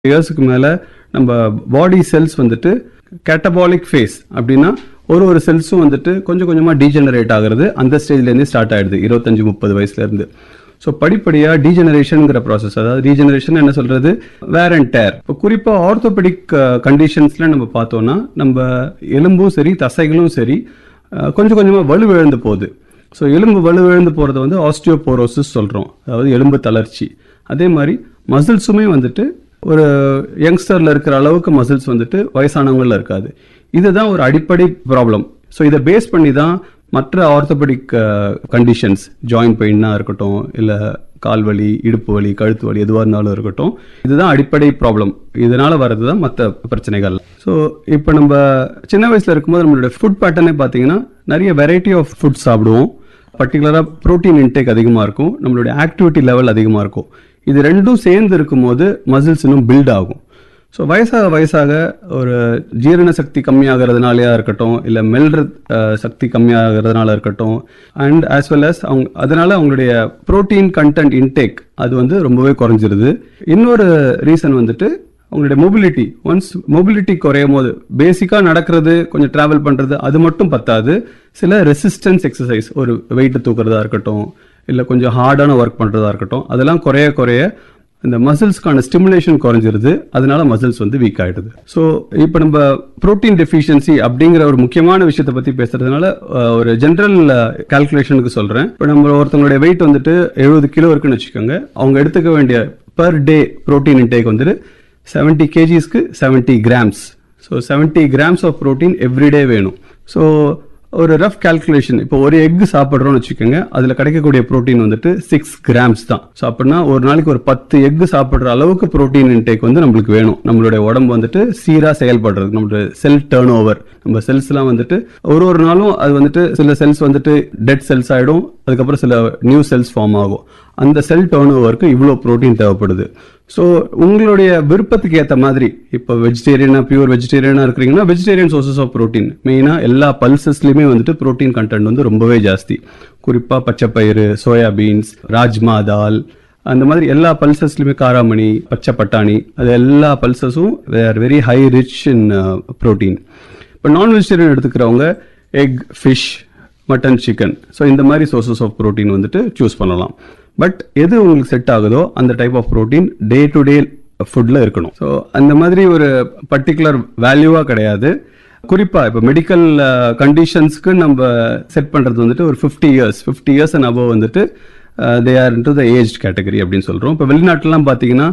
இயர்ஸுக்கு மேலே நம்ம பாடி செல்ஸ் வந்துட்டு கேட்டபாலிக் ஃபேஸ் அப்படின்னா ஒரு செல்ஸும் வந்துட்டு கொஞ்சம் கொஞ்சமாக டீஜெனரேட் ஆகுறது அந்த ஸ்டேஜ்லேருந்து ஸ்டார்ட் ஆகிடுது 25-30 வயசுலேருந்து. ஸோ படிப்படியாக டீஜெனரேஷனுங்கிற ப்ராசஸ், அதாவது ரீஜெனரேஷன் என்ன சொல்கிறது, வேர் அண்ட் டேர். இப்போ குறிப்பாக ஆர்த்தோபெடிக் கண்டிஷன்ஸில் நம்ம பார்த்தோன்னா நம்ம எலும்பும் சரி தசைகளும் சரி கொஞ்சம் கொஞ்சமாக வலுவிழந்து போகுது. ஸோ எலும்பு வலுவிழந்து போகிறத வந்து ஆஸ்டியோபோரோசிஸ் சொல்கிறோம், அதாவது எலும்பு தளர்ச்சி. அதே மாதிரி மசில்ஸுமே வந்துட்டு ஒரு யங்ஸ்டரில் இருக்கிற அளவுக்கு மசில்ஸ் வந்துட்டு வயசானவங்களில் இருக்காது. இதுதான் ஒரு அடிப்படை ப்ராப்ளம். ஸோ இதை பேஸ் பண்ணி தான் மற்ற ஆர்த்தோபெடிக் கண்டிஷன்ஸ், ஜாயிண்ட் பெயின்னாக இருக்கட்டும், இல்லை கால் வலி, இடுப்பு வலி, கழுத்து வலி எதுவாக இருந்தாலும் இருக்கட்டும், இதுதான் அடிப்படை ப்ராப்ளம். இதனால வர்றது தான் மற்ற பிரச்சனைகள். ஸோ இப்போ நம்ம சின்ன வயசில் இருக்கும்போது நம்மளுடைய ஃபுட் பேட்டர்னே பார்த்தீங்கன்னா நிறைய வெரைட்டி ஆஃப் ஃபுட் சாப்பிடுவோம். பர்டிகுலராக ப்ரோட்டீன் இன்டேக் அதிகமாக இருக்கும், நம்மளுடைய ஆக்டிவிட்டி லெவல் அதிகமாக இருக்கும். இது ரெண்டும் சேர்ந்து இருக்கும்போது மசில்ஸ் இன்னும் பில்ட் ஆகும். ஸோ வயசாக ஒரு ஜீரண சக்தி கம்மியாகிறதுனாலையா இருக்கட்டும், இல்லை மெல்ற சக்தி கம்மியாகிறதுனால இருக்கட்டும், அண்ட் ஆஸ் வெல் அஸ் அதனால அவங்களுடைய ப்ரோட்டீன் கண்டென்ட் இன்டேக் அது வந்து ரொம்பவே குறைஞ்சிருது. இன்னொரு ரீசன் வந்துட்டு அவங்களுடைய மொபிலிட்டி. ஒன்ஸ் மொபிலிட்டி குறையும் போது பேசிக்காக நடக்கிறது, கொஞ்சம் ட்ராவல் பண்ணுறது அது மட்டும் பத்தாது, சில ரெசிஸ்டன்ஸ் எக்ஸசைஸ், ஒரு வெயிட்டு தூக்குறதா இருக்கட்டும், இல்லை கொஞ்சம் ஹார்டான ஒர்க் பண்ணுறதா இருக்கட்டும், அதெல்லாம் குறைய இந்த மசில்ஸ்க்கான ஸ்டிமுலேஷன் குறைஞ்சிருது. அதனால மசில்ஸ் வந்து வீக் ஆகிடுது. ஸோ இப்போ நம்ம ப்ரோட்டீன் டெஃபிஷியன்சி அப்படிங்கிற ஒரு முக்கியமான விஷயத்தை பற்றி பேசுறதுனால ஒரு ஜென்ரல் கால்குலேஷனுக்கு சொல்கிறேன். இப்போ நம்ம ஒருத்தவங்களுடைய வெயிட் வந்துட்டு 70 கிலோ இருக்குன்னு வச்சுக்கோங்க. அவங்க எடுத்துக்க வேண்டிய பர் டே ப்ரோட்டீன் இன்டேக் வந்துட்டு 70 kgsக்கு 70 grams. So 70 grams of protein everyday வேணும். ஸோ ஒரு ரஃப் கால்குலேஷன், இப்போ ஒரு எக் சாப்பிட்றோம்னு வச்சுக்கோங்க, அதில் கிடைக்கக்கூடிய ப்ரோட்டீன் வந்துட்டு 6 கிராம்ஸ் தான். ஸோ அப்படின்னா ஒரு நாளைக்கு ஒரு 10 எக் சாப்பிட்ற அளவுக்கு ப்ரோட்டீன் இன்டேக் வந்து நம்மளுக்கு வேணும். நம்மளுடைய உடம்பு வந்துட்டு சீராக செயல்படுறது, நம்மளுடைய செல் டேர்ன் ஓவர், நம்ம செல்ஸ்லாம் வந்துட்டு ஒரு நாளும் அது வந்துட்டு சில செல்ஸ் வந்துட்டு டெட் செல்ஸ் ஆகிடும், அதுக்கப்புறம் சில நியூ செல்ஸ் ஃபார்ம் ஆகும். அந்த செல் டேர்ன் ஓவருக்கு இவ்வளோ ப்ரோட்டீன் தேவைப்படுது. ஸோ உங்களுடைய விருப்பத்துக்கு ஏற்ற மாதிரி, இப்போ வெஜிடேரியனாக பியூர் வெஜிடேரியனாக இருக்கிறீங்கன்னா வெஜிடேரியன் சோர்சஸ் ஆஃப் ப்ரோட்டீன், மெயினாக எல்லா பல்சஸ்லையுமே வந்துட்டு ப்ரோட்டீன் கண்டென்ட் வந்து ரொம்பவே ஜாஸ்தி. குறிப்பாக பச்சைப்பயிறு, சோயாபீன்ஸ், ராஜ்மா தால், அந்த மாதிரி எல்லா பல்சஸ்லையுமே, காராமணி, பச்சை பட்டாணி, அது எல்லா பல்சஸும் were very high rich in protein. இப்போ நான் vegetarian எடுத்துக்கிறவங்க egg, fish, mutton, chicken, so இந்த மாதிரி சோர்சஸ் ஆஃப் ப்ரோட்டீன் வந்துட்டு சூஸ் பண்ணலாம். பட் எது உங்களுக்கு செட் ஆகுதோ அந்த type of protein day to day ஃபுட்டில் இருக்கணும். ஸோ அந்த மாதிரி ஒரு பர்டிகுலர் வேல்யூவாக கிடையாது. குறிப்பாக இப்போ மெடிக்கல் கண்டிஷன்ஸ்க்கு நம்ம செட் பண்ணுறது வந்துட்டு ஒரு 50 இயர்ஸ் அண்ட் அபவ் வந்துட்டு they are into the age category அப்படின்னு சொல்கிறோம். இப்போ வெளிநாட்டிலாம் பார்த்தீங்கன்னா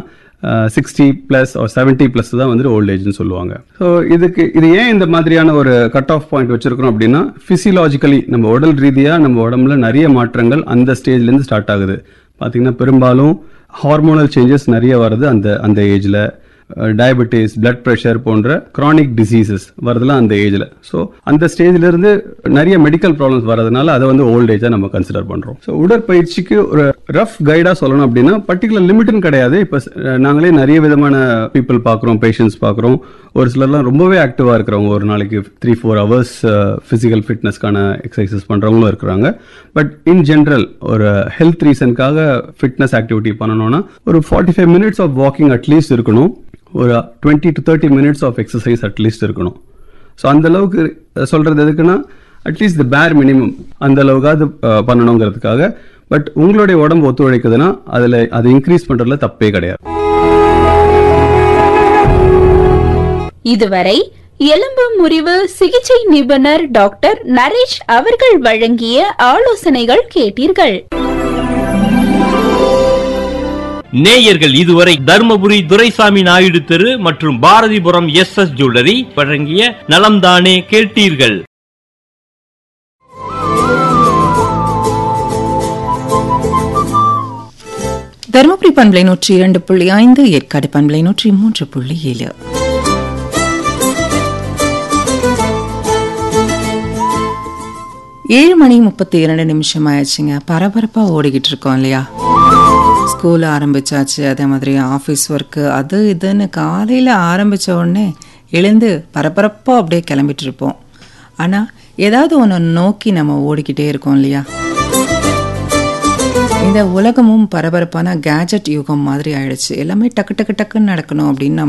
60+ or 70+ தான் வந்துட்டு ஓல்ட் ஏஜ்னு சொல்லுவாங்க. ஸோ இது ஏன் இந்த மாதிரியான ஒரு கட் ஆஃப் பாயிண்ட் வச்சிருக்கிறோம் அப்படின்னா, ஃபிசியலாஜிக்கலி நம்ம உடல் ரீதியாக நம்ம உடம்புல நிறைய மாற்றங்கள் அந்த ஸ்டேஜ்லேருந்து ஸ்டார்ட் ஆகுது. பார்த்தீங்கன்னா பெரும்பாலும் ஹார்மோனல் சேஞ்சஸ் நிறைய வருது அந்த ஏஜில். டயபெட்டிஸ், பிளட் ப்ரெஷர் போன்ற கிரானிக் டிசீசஸ் வரதுலாம் அந்த ஏஜில். ஸோ அந்த ஸ்டேஜ்லேருந்து நிறைய மெடிக்கல் ப்ராப்ளம்ஸ் வரதுனால அதை வந்து ஓல்ட் ஏஜாக நம்ம கன்சிடர் பண்ணுறோம். ஸோ உடற்பயிற்சிக்கு ஒரு ரஃப் கைடாக சொல்லணும் அப்படின்னா பர்டிகுலர் லிமிட்னு கிடையாது. இப்போ நாங்களே நிறைய விதமான பீப்புள் பார்க்குறோம், பேஷண்ட்ஸ் பார்க்குறோம். ஒரு சிலர்லாம் ரொம்பவே ஆக்டிவாக இருக்கிறவங்க, ஒரு நாளைக்கு 3-4 hours ஃபிசிக்கல் ஃபிட்னஸ்க்கான எக்ஸசைசஸ் பண்ணுறவங்களும் இருக்கிறாங்க. பட் இன் ஜென்ரல் ஒரு ஹெல்த் ரீசனுக்காக ஃபிட்னஸ் ஆக்டிவிட்டி பண்ணணும்னா ஒரு 45 minutes ஆஃப் வாக்கிங் அட்லீஸ்ட் இருக்கணும், ஒரு 20 to 30 minutes of exercise at least இருக்கணும். ஸோ அந்த அளவுக்கு சொல்கிறது எதுக்குன்னா, அட்லீஸ்ட் த பேர் மினிமம் அந்த அளவுக்காவது பண்ணணுங்கிறதுக்காக. பட் உங்களுடைய உடம்பு ஒத்துழைக்குதுன்னா அதை இன்க்ரீஸ் பண்ணுறதுல தப்பே கிடையாது. இதுவரை எலும்பு முறிவு சிகிச்சை நிபுணர் டாக்டர் நரேஷ் அவர்கள் வழங்கிய ஆலோசனைகள் கேட்டீர்கள். நேயர்கள் இதுவரை தர்மபுரி துரைசாமி நாயுடு தெரு மற்றும் பாரதிபுரம் SS ஜுவல்லரி வழங்கிய நலம்தானே கேட்டீர்கள். தர்மபுரி பண்பலை 102.5, ஏற்காடு பண்பலை 103.7. 7:32 ஆயிடுச்சுங்க. பரபரப்பா ஓடிக்கிட்டு இருக்கோம் இல்லையா? ஸ்கூல் ஆரம்பிச்சாச்சு, அதே மாதிரி ஆஃபீஸ் ஒர்க்கு, அது இதுன்னு காலையில் ஆரம்பித்த உடனே எழுந்து பரபரப்பாக அப்படியே கிளம்பிட்டு இருப்போம். ஆனால் ஏதாவது ஒன்று நோக்கி நம்ம ஓடிக்கிட்டே இருக்கோம் இல்லையா? இந்த உலகமும் பரபரப்பான கேஜெட் யுகம் மாதிரி ஆயிடுச்சு. எல்லாமே டக்கு டக்கு டக்குன்னு நடக்கணும் அப்படின்னு